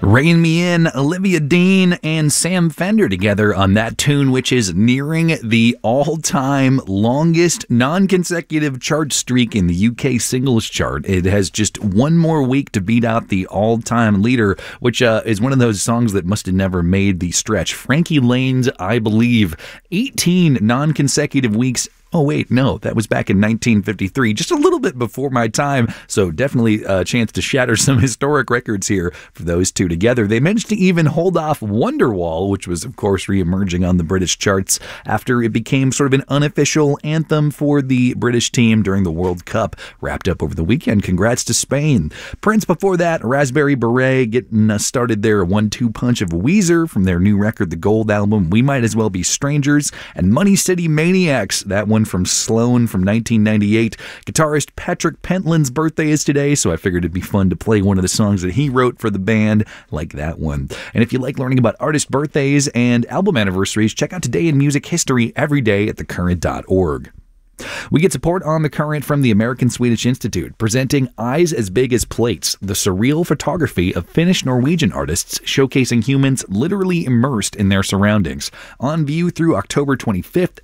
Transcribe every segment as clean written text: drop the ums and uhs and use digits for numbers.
Rein Me In, Olivia Dean and Sam Fender together on that tune, which is nearing the all-time longest non-consecutive chart streak in the UK singles chart. It has just one more week to beat out the all-time leader, which is one of those songs that must have never made the stretch. Frankie Lane's I Believe. 18 non-consecutive weeks. Oh, wait, no, that was back in 1953, just a little bit before my time, so definitely a chance to shatter some historic records here for those two together. They managed to even hold off Wonderwall, which was, of course, re-emerging on the British charts after it became sort of an unofficial anthem for the British team during the World Cup, wrapped up over the weekend. Congrats to Spain. Prince before that, Raspberry Beret getting started their 1-2 punch of Weezer from their new record, the Gold album, We Might As Well Be Strangers, and Money City Maniacs, that one from Sloan from 1998. Guitarist Patrick Pentland's birthday is today, so I figured it'd be fun to play one of the songs that he wrote for the band, like that one. And if you like learning about artist birthdays and album anniversaries, check out Today in Music History every day at thecurrent.org. We get support on The Current from the American Swedish Institute, presenting Eyes as Big as Plates, the surreal photography of Finnish-Norwegian artists showcasing humans literally immersed in their surroundings. On view through October 25th,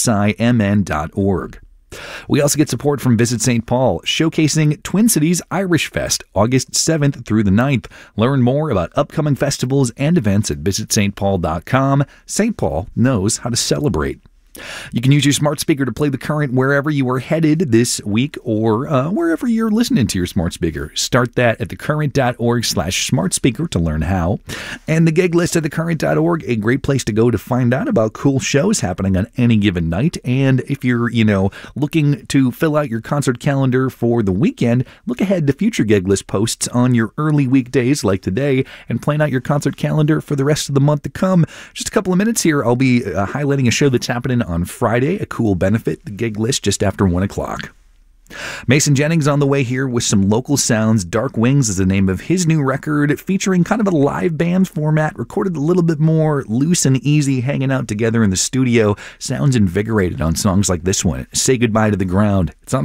asimn.org. We also get support from Visit St. Paul, showcasing Twin Cities Irish Fest, August 7th through the 9th. Learn more about upcoming festivals and events at visitstpaul.com. St. Paul knows how to celebrate. You can use your smart speaker to play The Current wherever you are headed this week or wherever you're listening to your smart speaker. Start that at thecurrent.org/smart speaker to learn how. And the gig list at thecurrent.org, a great place to go to find out about cool shows happening on any given night. And if you're, looking to fill out your concert calendar for the weekend, look ahead to future gig list posts on your early weekdays like today and plan out your concert calendar for the rest of the month to come. Just a couple of minutes here, I'll be highlighting a show that's happening on Friday, a cool benefit, the gig list just after 1 o'clock. Mason Jennings on the way here with some local sounds. Dark Wings is the name of his new record, featuring kind of a live band format, recorded a little bit more loose and easy, hanging out together in the studio. Sounds invigorated on songs like this one, Say Goodbye to the Ground. It's on